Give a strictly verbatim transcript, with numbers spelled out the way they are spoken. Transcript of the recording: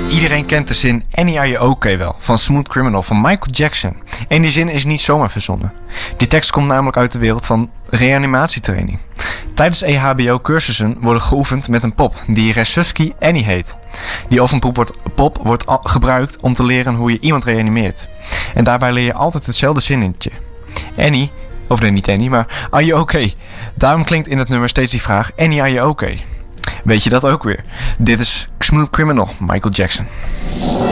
Iedereen kent de zin Annie, are you okay wel van Smooth Criminal van Michael Jackson. En die zin is niet zomaar verzonnen. Die tekst komt namelijk uit de wereld van reanimatietraining. Tijdens E H B O-cursussen worden geoefend met een pop die Resusci Annie heet. Die oefenpop wordt, pop wordt gebruikt om te leren hoe je iemand reanimeert. En daarbij leer je altijd hetzelfde zinnetje. Annie, of nee niet Annie, maar are you okay? Daarom klinkt in het nummer steeds die vraag Annie, are you okay? Weet je dat ook weer? Dit is Smooth Criminal, Michael Jackson.